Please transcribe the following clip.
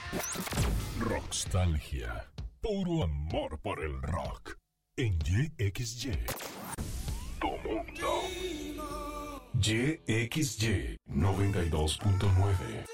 Rockstalgia. Puro amor por el rock. En YXY. Tu mundo. YXY 92.9.